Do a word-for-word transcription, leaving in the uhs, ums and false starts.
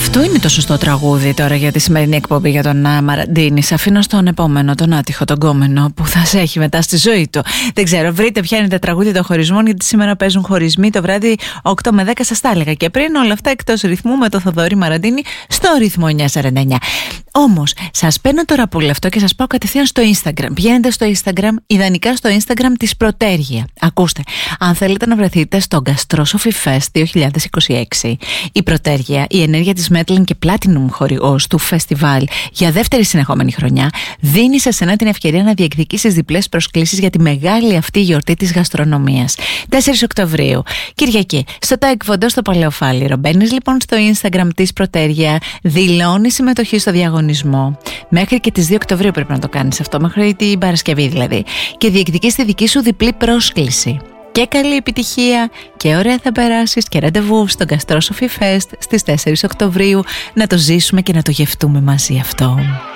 Αυτό είναι το σωστό τραγούδι τώρα για τη σημερινή εκπομπή για τον Μαραντίνη. Σε αφήνω στον επόμενο, τον άτυχο, τον κόμενο που θα σε έχει μετά στη ζωή του. Δεν ξέρω, βρείτε ποια είναι τα τραγούδια των χωρισμών, γιατί σήμερα παίζουν χωρισμοί το βράδυ οκτώ με δέκα, σας τα έλεγα και πριν. Όλα αυτά εκτός ρυθμού με το Θοδωρή Μαραντίνη στο ρυθμό εννιακόσια σαράντα εννιά. Όμως, σας παίρνω τώρα από αυτό και σας πάω κατευθείαν στο Instagram. Πηγαίνετε στο Instagram, ιδανικά στο Instagram της Προτέργεια. Ακούστε, αν θέλετε να βρεθείτε στο Gastrosophy Fest δύο χιλιάδες είκοσι έξι, η Προτέργεια, η ενέργεια της Metal και Platinum χορηγός του φεστιβάλ για δεύτερη συνεχόμενη χρονιά, δίνει σε σένα την ευκαιρία να διεκδικήσεις διπλές προσκλήσεις για τη μεγάλη αυτή γιορτή της γαστρονομίας. τέσσερις Οκτωβρίου, Κυριακή, στο Taekwondo στο Παλαιοφάλιρο. Μπαίνεις λοιπόν στο Instagram της Προτέργεια, δηλώνεις συμμετοχή στο διαγωνισμό. Μέχρι και τις δύο Οκτωβρίου πρέπει να το κάνεις αυτό, μέχρι την Παρασκευή δηλαδή. Και διεκδικείς τη δική σου διπλή πρόσκληση. Και καλή επιτυχία και ωραία θα περάσεις και ραντεβού στο Gastrosophy Fest στις τέσσερις Οκτωβρίου να το ζήσουμε και να το γευτούμε μαζί αυτό.